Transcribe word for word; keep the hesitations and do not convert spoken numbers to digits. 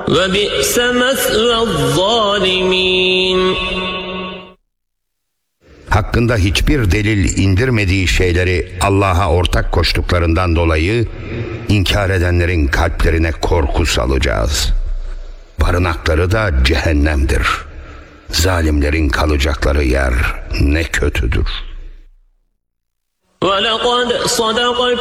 وَبِئْسَ مَثْوَى الظَّالِمِينَ. Hakkında hiçbir delil indirmediği şeyleri Allah'a ortak koştuklarından dolayı inkar edenlerin kalplerine korku salacağız. Barınakları da cehennemdir. Zalimlerin kalacakları yer ne kötüdür. وَلَقَدْ صَدَقَكَ